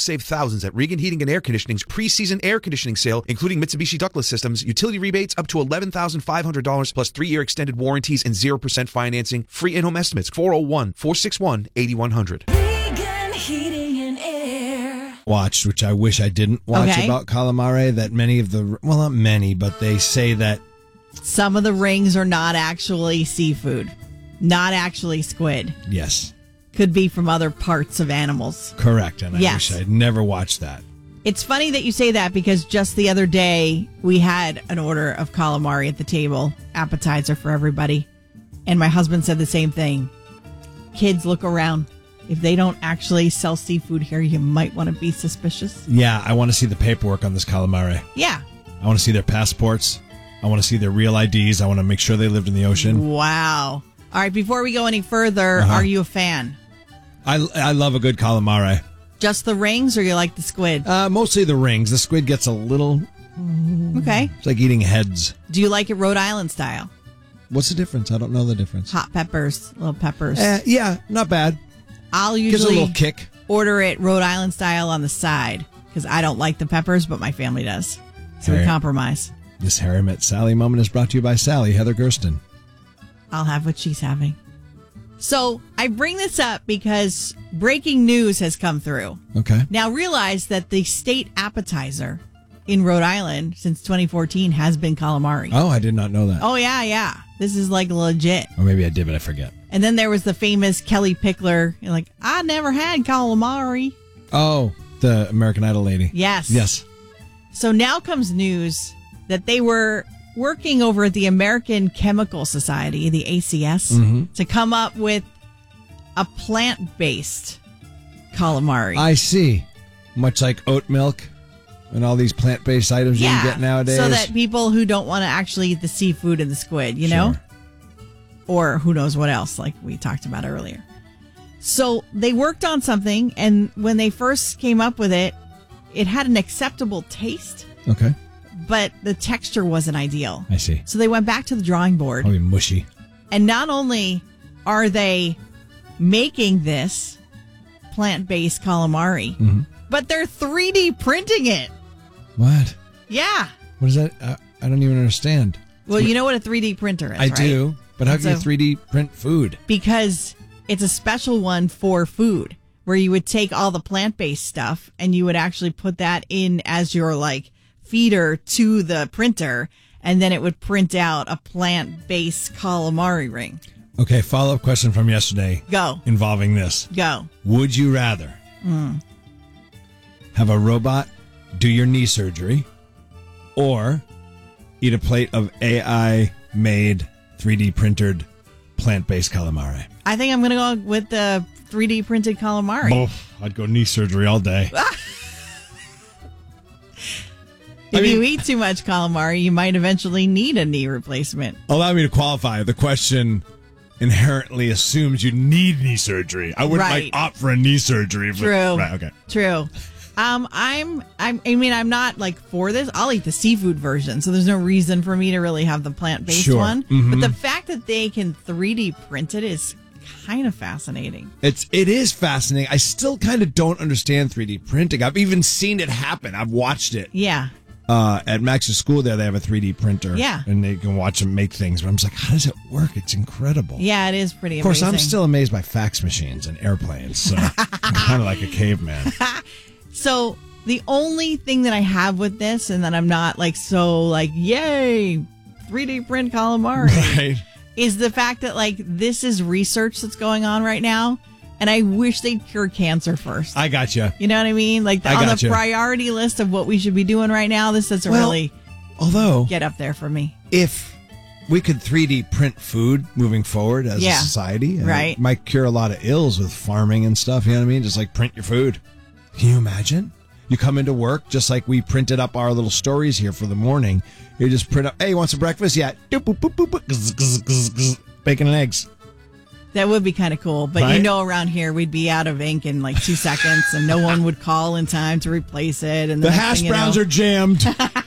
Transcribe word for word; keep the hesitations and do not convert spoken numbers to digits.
save thousands at Regan Heating and Air Conditioning's pre-season air conditioning sale, including Mitsubishi ductless systems, utility rebates up to eleven thousand five hundred dollars plus three-year extended warranties and zero percent financing. Free in-home estimates, four oh one, four six one, eight one zero zero. Regan Heating and Air. Watched, which I wish I didn't watch Okay. about calamari, that many of the, well, not many, but they say that, Some of the rings are not actually seafood, not actually squid. yes, Could be from other parts of animals. correct. And I Yes. wish I'd never watched that. It's funny that you say that because just the other day we had an order of calamari at the table, appetizer for everybody. And my husband said the same thing. Kids, look around. If they don't actually sell seafood here, you might want to be suspicious. Yeah, I want to see the paperwork on this calamari. Yeah. I want to see their passports. I want to see their real I Ds. I want to make sure they lived in the ocean. Wow. All right, before we go any further, Uh-huh. are you a fan? I, I love a good calamari. Just the rings or you like the squid? Uh, mostly the rings. The squid gets a little, Okay. it's like eating heads. Do you like it Rhode Island style? What's the difference? I don't know the difference. Hot peppers, little peppers. Eh, yeah, not bad. I'll Gives a usually little kick. order it Rhode Island style on the side because I don't like the peppers, but my family does. So we Harry- compromise. This Harry Met Sally moment is brought to you by Sally, Heather Gersten. I'll have what she's having. So I bring this up because breaking news has come through. Okay. Now realize that the state appetizer in Rhode Island since twenty fourteen has been calamari. Oh, I did not know that. Oh, yeah, yeah. This is like legit. Or maybe I did, but I forget. And then there was the famous Kelly Pickler. You're like, I never had calamari. Oh, the American Idol lady. Yes. Yes. So now comes news that they were working over at the American Chemical Society, the A C S, Mhm. to come up with a plant-based calamari. I see. Much like oat milk and all these plant-based items you can get nowadays. so that people who don't want to actually eat the seafood and the squid, you know? Sure. Or who knows what else, like we talked about earlier. So they worked on something, and when they first came up with it, it had an acceptable taste, Okay. but the texture wasn't ideal. I see. So they went back to the drawing board. Probably mushy. And not only are they making this plant-based calamari, Mhm. but they're three D printing it. What? Yeah. What is that? I, I don't even understand. Well, you know what a three D printer is, I right? do, but how And can you so- three D print food? Because it's a special one for food where you would take all the plant-based stuff and you would actually put that in as your like feeder to the printer, and then it would print out a plant-based calamari ring. Okay, follow-up question from yesterday. Go. Involving this. Go. Would you rather Mm. have a robot do your knee surgery or eat a plate of A I-made three D printed plant-based calamari? I think I'm going to go with the three D printed calamari. Oh, I'd go knee surgery all day. If I mean- you eat too much calamari, you might eventually need a knee replacement. Allow me to qualify. The question inherently assumes you need knee surgery. I wouldn't Right. like opt for a knee surgery. But, True. Right, okay. True. Um, I'm, I'm, I mean, I'm not like for this. I'll eat the seafood version, so there's no reason for me to really have the plant-based Sure. one. Mhm. But the fact that they can three D print it is kind of fascinating. It's it is fascinating. I still kind of don't understand three D printing. I've even seen it happen. I've watched it. Yeah. Uh, at Max's school there, they have a three D printer. Yeah. And they can watch them make things. But I'm just like, how does it work? It's incredible. Yeah, it is pretty Of course, amazing. I'm still amazed by fax machines and airplanes. So I'm kind of like a caveman. So the only thing that I have with this, and that I'm not like so like yay three D print calamari, Right. is the fact that like this is research that's going on right now, and I wish they'd cure cancer first. I gotcha. You know what I mean? Like the, I on the gotcha. priority list of what we should be doing right now, this doesn't Well, really Although, get up there for me. if we could three D print food moving forward as Yeah. a society, uh, Right. it might cure a lot of ills with farming and stuff. You know what I mean? Just like print your food. Can you imagine? You come into work just like we printed up our little stories here for the morning. You just print up, hey, you want some breakfast? Yeah. Doop, boop, boop, boop, boop. Zzz, zzz, zzz, zzz. Bacon and eggs. That would be kind of cool, but Right? you know, around here we'd be out of ink in like two seconds, and no one would call in time to replace it. And The next hash thing you browns know- are jammed.